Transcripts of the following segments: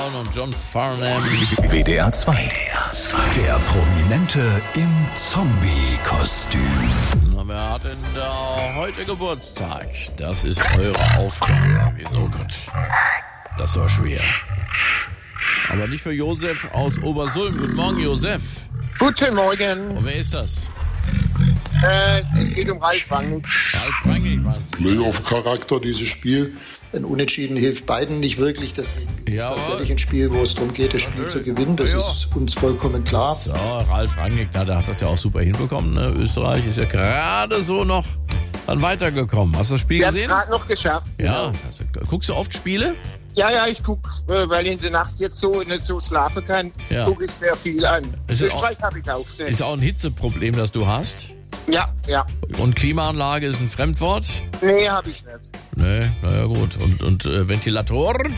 Und John Farnham. WDR 2. Der Prominente im Zombie-Kostüm. Wer hat denn da heute Geburtstag? Das ist eure Aufgabe. Oh Gott, das war schwer. Aber nicht für Josef aus Obersulm. Guten Morgen, Josef. Guten Morgen. Und wer ist das? Es geht um Ralf Rangnick. Ralf Rangnick, was? Playoff-Charakter, dieses Spiel. Ein Unentschieden hilft beiden nicht wirklich. Deswegen ist es Jawohl. tatsächlich ein Spiel, wo es darum geht, das Spiel zu gewinnen. Das ist uns vollkommen klar. So, Ralf Rangnick, der hat das ja auch super hinbekommen. Ne? Österreich ist ja gerade so noch dann weitergekommen. Hast du das Spiel Wir haben es gesehen? gerade noch geschafft. Ja. Also, guckst du oft Spiele? Ja, ich gucke, weil ich in der Nacht jetzt so nicht so schlafen kann, Ja. gucke ich sehr viel an. Ist ja Österreich habe ich auch gesehen. Ist auch ein Hitzeproblem, das du hast. Ja. Und Klimaanlage ist ein Fremdwort? Nee, habe ich nicht. Nee, naja gut. Und Ventilatoren?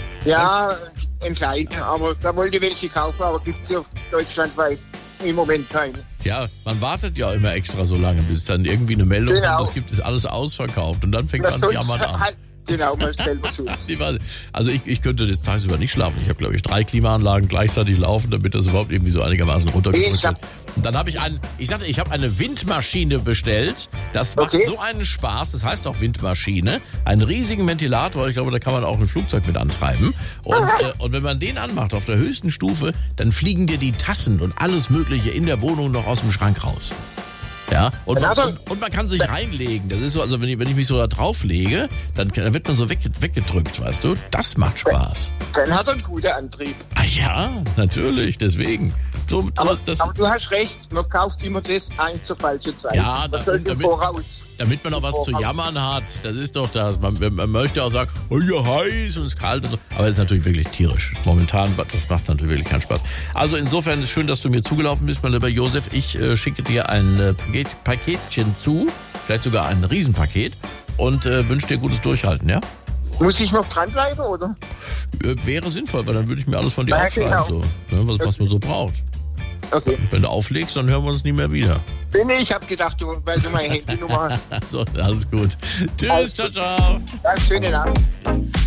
Ja, entscheiden. Aber da wollte ich welche kaufen, aber gibt es ja deutschlandweit im Moment keine. Ja, man wartet ja immer extra so lange, bis dann irgendwie eine Meldung Genau. kommt, es gibt es alles ausverkauft und dann fängt man an jammern an. Halt, genau, man selber sucht. Also ich könnte jetzt tagsüber nicht schlafen. Ich habe, glaube ich, 3 Klimaanlagen gleichzeitig laufen, damit das überhaupt irgendwie so einigermaßen runtergedrückt wird. Und dann habe ich ich habe eine Windmaschine bestellt. Das macht so einen Spaß. Das heißt auch Windmaschine. Einen riesigen Ventilator. Ich glaube, da kann man auch ein Flugzeug mit antreiben. Und wenn man den anmacht auf der höchsten Stufe, dann fliegen dir die Tassen und alles Mögliche in der Wohnung noch aus dem Schrank raus. Ja, und man kann sich reinlegen. Das ist so, also wenn ich mich so da drauf lege, dann wird man so weggedrückt, weißt du? Das macht Spaß. Dann hat er einen guten Antrieb. Ah ja, natürlich, deswegen. Aber du hast recht, man kauft immer das eins zur falschen Zeit. Ja, das sollte voraus. Damit man noch was zu jammern hat, das ist doch das. Man möchte auch sagen, oh ja, heiß und es ist kalt und so. Aber es ist natürlich wirklich tierisch. Momentan, das macht natürlich wirklich keinen Spaß. Also insofern ist es schön, dass du mir zugelaufen bist, mein lieber Josef. Ich schicke dir ein Paketchen zu, vielleicht sogar ein Riesenpaket und wünsche dir gutes Durchhalten, ja? Muss ich noch dranbleiben, oder? Wäre sinnvoll, weil dann würde ich mir alles von dir Ja, aufschreiben, genau. so, ne, was man so braucht. Okay. Wenn du auflegst, dann hören wir uns nie mehr wieder. Nee, ich habe gedacht, weil du meine Handynummer hast. So, alles gut. Tschüss, ciao, ciao. Ja, schönen Abend.